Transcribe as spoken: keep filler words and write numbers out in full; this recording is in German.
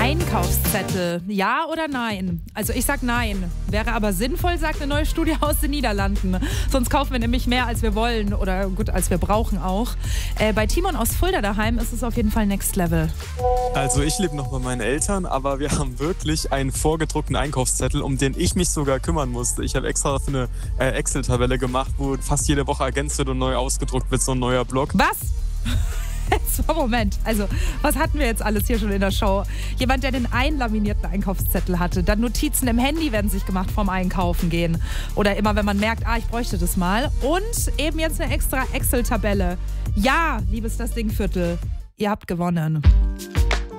Einkaufszettel, ja oder nein? Also ich sag nein. Wäre aber sinnvoll, sagt eine neue Studie aus den Niederlanden. Sonst kaufen wir nämlich mehr, als wir wollen oder gut, als wir brauchen auch. Äh, bei Timon aus Fulda daheim ist es auf jeden Fall Next Level. Also ich lebe noch bei meinen Eltern, aber wir haben wirklich einen vorgedruckten Einkaufszettel, um den ich mich sogar kümmern musste. Ich habe extra so eine äh, Excel-Tabelle gemacht, wo fast jede Woche ergänzt wird und neu ausgedruckt wird, so ein neuer Block. Was? So, Moment, also was hatten wir jetzt alles hier schon in der Show? Jemand, der den einlaminierten Einkaufszettel hatte, dann Notizen im Handy werden sich gemacht vorm Einkaufen gehen oder immer, wenn man merkt, ah, ich bräuchte das mal, und eben jetzt eine extra Excel-Tabelle. Ja, liebes Das Ding Viertel, ihr habt gewonnen.